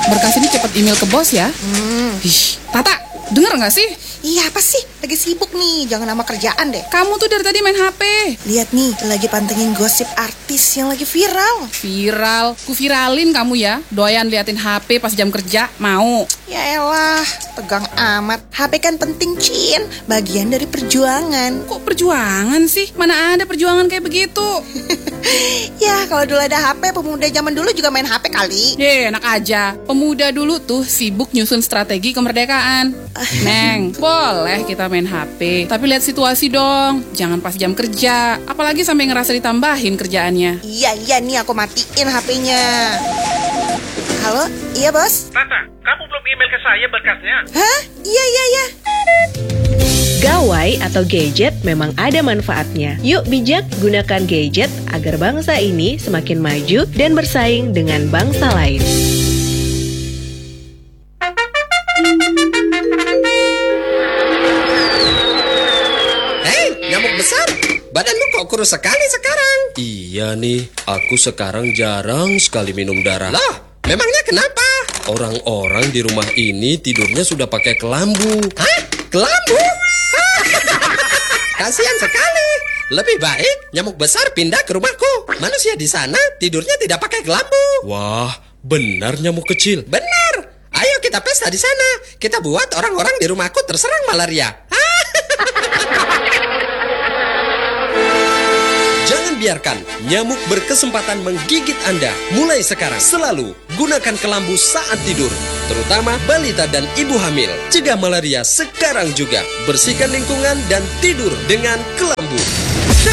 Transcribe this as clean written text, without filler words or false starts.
berkas ini cepat email ke bos ya. Ih, Tata, denger nggak sih? Iya, apa sih? Lagi sibuk nih, jangan nama kerjaan deh. Kamu tuh dari tadi main HP. Lihat nih, lagi pantengin gosip artis yang lagi viral. Viral, ku viralin kamu ya. Doyan liatin HP pas jam kerja, mau? Ya elah, tegang amat. HP kan penting, Cin. Bagian dari perjuangan. Kok perjuangan sih? Mana ada perjuangan kayak begitu? Ya, kalau dulu ada HP, pemuda zaman dulu juga main HP kali. Enak aja. Pemuda dulu tuh sibuk nyusun strategi kemerdekaan. Neng, boleh kita main HP, tapi lihat situasi dong. Jangan pas jam kerja, apalagi sampai ngerasa ditambahin kerjaannya. Iya nih, aku matiin HP-nya. Halo, iya bos? Tata, kamu belum email ke saya berkasnya? Hah? Iya. Gawai atau gadget memang ada manfaatnya. Yuk bijak gunakan gadget agar bangsa ini semakin maju dan bersaing dengan bangsa lain. Hei, nyamuk besar. Badanmu kok kurus sekali sekarang? Iya nih, aku sekarang jarang sekali minum darah. Loh, memangnya kenapa? Orang-orang di rumah ini tidurnya sudah pakai kelambu. Hah? Kelambu? Kasihan sekali. Lebih baik nyamuk besar pindah ke rumahku. Manusia di sana tidurnya tidak pakai kelambu. Wah, benar nyamuk kecil. Benar. Ayo kita pesta di sana. Kita buat orang-orang di rumahku terserang malaria. Jangan biarkan nyamuk berkesempatan menggigit Anda. Mulai sekarang, selalu gunakan kelambu saat tidur. Terutama balita dan ibu hamil. Cegah malaria sekarang juga. Bersihkan lingkungan dan tidur dengan kelambu.